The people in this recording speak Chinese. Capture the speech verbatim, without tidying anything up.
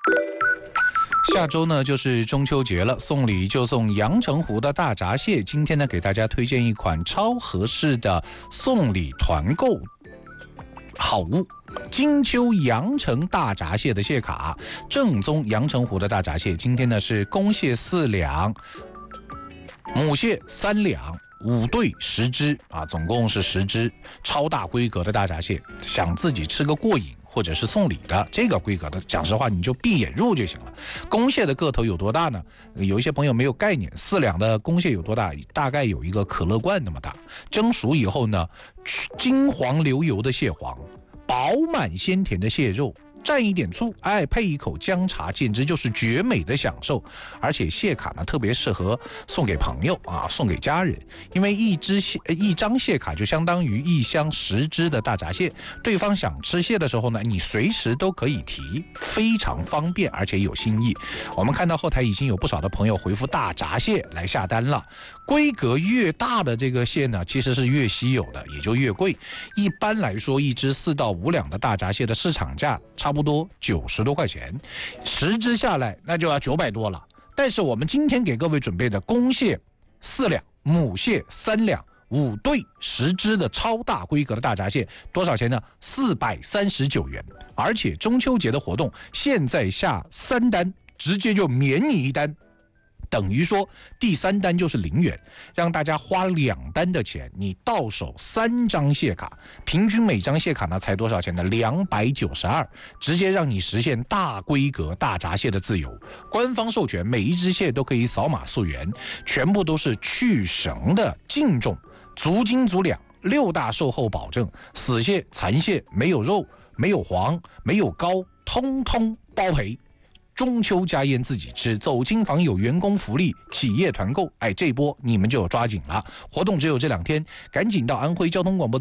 下周呢就是中秋节了，送礼就送阳澄湖的大闸蟹。今天呢给大家推荐一款超合适的送礼团购好物，金秋阳澄大闸蟹的蟹卡，正宗阳澄湖的大闸蟹。今天呢是公蟹四两，母蟹三两，五对十只啊，总共是十只，超大规格的大闸蟹。想自己吃个过瘾，或者是送礼的这个规格的，讲实话你就闭眼入就行了。公蟹的个头有多大呢？有一些朋友没有概念，四两的公蟹有多大？大概有一个可乐罐那么大。蒸熟以后呢，金黄流油的蟹黄，饱满鲜甜的蟹肉，蘸一点醋，哎，配一口姜茶，简直就是绝美的享受。而且蟹卡呢，特别适合送给朋友啊，送给家人，因为一只蟹一张蟹卡就相当于一箱十只的大闸蟹。对方想吃蟹的时候呢，你随时都可以提，非常方便，而且有新意。我们看到后台已经有不少的朋友回复大闸蟹来下单了。规格越大的这个蟹呢，其实是越稀有的，也就越贵。一般来说，一只四到五两的大闸蟹的市场价差不多九十多块钱，十只下来那就要九百多了。但是我们今天给各位准备的公蟹四两，母蟹三两，五对十只的超大规格的大闸蟹，多少钱呢？四百三十九元。而且中秋节的活动，现在下三单直接就免你一单，等于说第三单就是零元，让大家花两单的钱，你到手三张蟹卡，平均每张蟹卡呢才多少钱呢？两百九十二，直接让你实现大规格大闸蟹的自由。官方授权，每一只蟹都可以扫码溯源，全部都是去绳的净重，足斤足两，六大售后保证，死蟹、残蟹没有肉、没有黄、没有膏，通通包赔。中秋家宴自己吃，走亲访友，员工福利，企业团购，哎，这波你们就有抓紧了。活动只有这两天，赶紧到安徽交通广播的